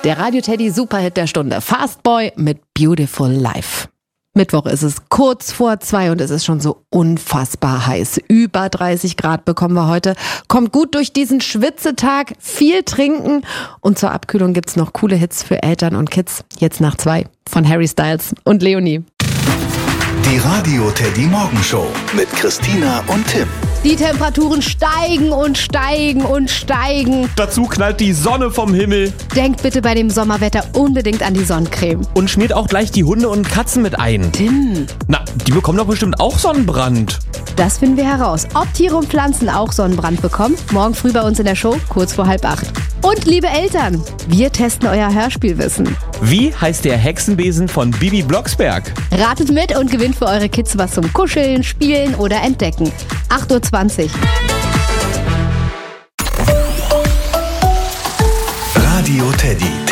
Der Radio-Teddy Superhit der Stunde. Fastboy mit Beautiful Life. Mittwoch ist es kurz vor 2 und es ist schon so unfassbar heiß. Über 30 Grad bekommen wir heute. Kommt gut durch diesen Schwitzetag, viel trinken und zur Abkühlung gibt's noch coole Hits für Eltern und Kids. Jetzt nach 2 von Harry Styles und Leonie. Die Radio-Teddy Morgenshow mit Christina und Tim. Die Temperaturen steigen und steigen und steigen. Dazu knallt die Sonne vom Himmel. Denkt bitte bei dem Sommerwetter unbedingt an die Sonnencreme. Und schmiert auch gleich die Hunde und Katzen mit ein. Tim. Na, die bekommen doch bestimmt auch Sonnenbrand. Das finden wir heraus. Ob Tiere und Pflanzen auch Sonnenbrand bekommen? Morgen früh bei uns in der Show, kurz vor 7:30. Und liebe Eltern, wir testen euer Hörspielwissen. Wie heißt der Hexenbesen von Bibi Blocksberg? Ratet mit und gewinnt für eure Kids was zum Kuscheln, Spielen oder Entdecken. 8:20 Uhr. Radio Teddy.